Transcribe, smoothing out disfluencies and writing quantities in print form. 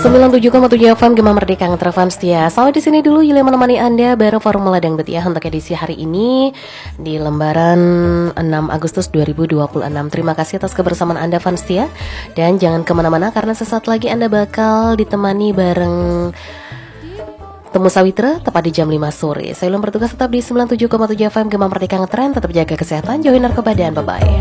97,7 FM Gema Merdeka Ngetravan Setia. Sampai di sini dulu Yulia menemani Anda bareng Formula Dangdut ya untuk edisi hari ini di lembaran 6 Agustus 2026. Terima kasih atas kebersamaan Anda fans setia dan jangan kemana-mana karena sesaat lagi Anda bakal ditemani bareng Temu Sawitra tepat di jam 5 sore. Saya belum bertugas tetap di 97,7 FM Gema Merdeka Ngetren. Tetap jaga kesehatan, jauhi narkoba dan bye-bye.